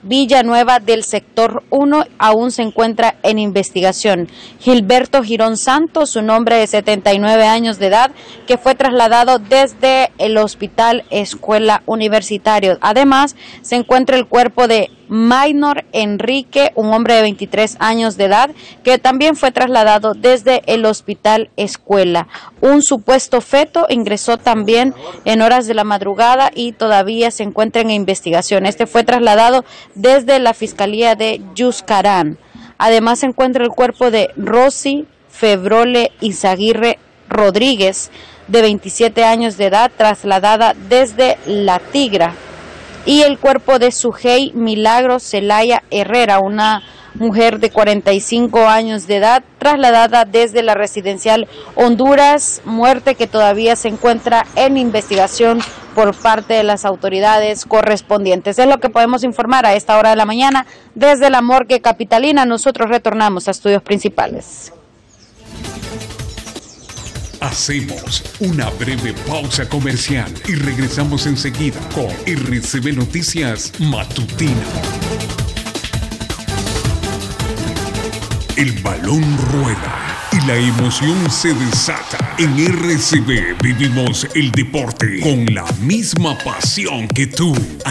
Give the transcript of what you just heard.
Villanueva del sector 1 aún se encuentra en investigación. Gilberto Girón Santos, un hombre de 79 años de edad, que fue trasladado desde el Hospital Escuela Universitario. Además, se encuentra el cuerpo de Maynor Enrique, un hombre de 23 años de edad, que también fue trasladado desde el Hospital Escuela. Un supuesto feto ingresó también en horas de la madrugada y todavía se encuentra en investigación. Este fue trasladado desde la Fiscalía de Yuscarán. Además se encuentra el cuerpo de Rosy Febrole Izaguirre Rodríguez, de 27 años de edad, trasladada desde La Tigra. Y el cuerpo de Sujei Milagros Celaya Herrera, una mujer de 45 años de edad, trasladada desde la residencial Honduras, muerte que todavía se encuentra en investigación por parte de las autoridades correspondientes. Es lo que podemos informar a esta hora de la mañana desde la morgue capitalina. Nosotros retornamos a estudios principales. Hacemos una breve pausa comercial y regresamos enseguida con RCB Noticias Matutino. El balón rueda y la emoción se desata. En RCB vivimos el deporte con la misma pasión que tú.